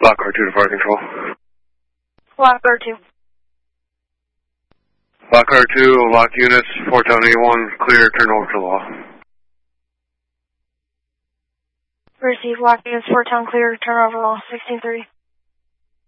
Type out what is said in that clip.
Lock R2 to fire control. Lock R2. Lock R2, lock units, 4-1, clear, turn over to law. Receive, lock units, 4-town, clear, turn over law, 16-3.